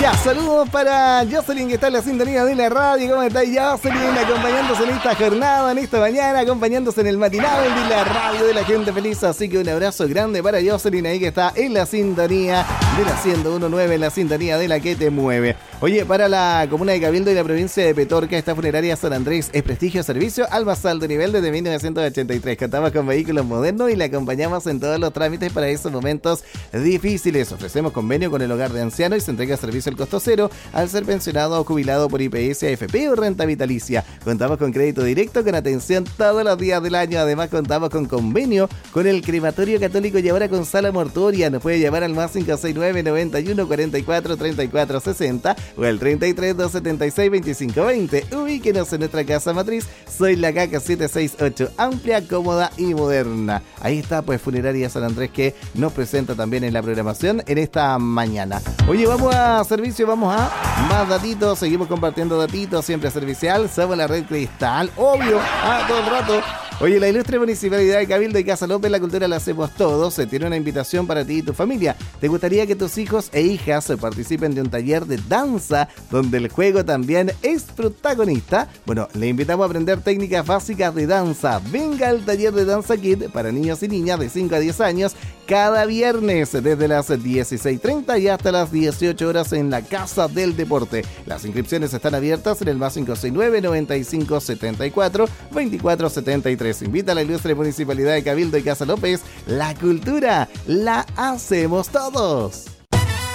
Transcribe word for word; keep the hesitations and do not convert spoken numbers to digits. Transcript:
Ya, saludos para Jocelyn, que está en la sintonía de la radio. ¿Cómo está Jocelyn? Acompañándose en esta jornada, en esta mañana, acompañándose en el matinal de la radio de la gente feliz. Así que un abrazo grande para Jocelyn ahí, que está en la sintonía de la ciento uno punto nueve, en la sintonía de la que te mueve. Oye, para la comuna de Cabildo y la provincia de Petorca, esta funeraria San Andrés es prestigio, servicio al más alto nivel desde mil novecientos ochenta y tres. Contamos con vehículos modernos y la acompañamos en todos los trámites para esos momentos difíciles. Ofrecemos convenio con el hogar de ancianos y se entrega servicio al costo cero al ser pensionado o jubilado por I P S, A F P o renta vitalicia. Contamos con crédito directo con atención todos los días del año. Además, contamos con convenio con el Crematorio Católico y ahora con sala mortuoria. Nos puede llamar al más cinco seis nueve, noventa y uno, cuarenta y cuatro, treinta y cuatro sesenta o el treinta y tres, doscientos setenta y seis, veinticinco veinte. Ubíquenos en nuestra casa matriz. Soy la Caca siete seis ocho, amplia, cómoda y moderna. Ahí está, pues, Funeraria San Andrés, que nos presenta también en la programación en esta mañana. Oye, vamos a servicio, vamos a más datitos, seguimos compartiendo datitos, siempre servicial. Somos la Red Cristal, obvio, ah, todo el rato. Oye, la ilustre Municipalidad de Cabildo y Casa López, la cultura la hacemos todos. Se tiene una invitación para ti y tu familia. ¿Te gustaría que tus hijos e hijas participen de un taller de danza donde el juego también es protagonista? Bueno, le invitamos a aprender técnicas básicas de danza. Venga al taller de Danza Kid para niños y niñas de cinco a diez años cada viernes desde las dieciséis treinta y hasta las dieciocho horas en la Casa del Deporte. Las inscripciones están abiertas en el más cinco seis nueve, noventa y cinco, setenta y cuatro, veinticuatro setenta y tres. Invita a la ilustre Municipalidad de Cabildo y Casa López. La cultura la hacemos todos.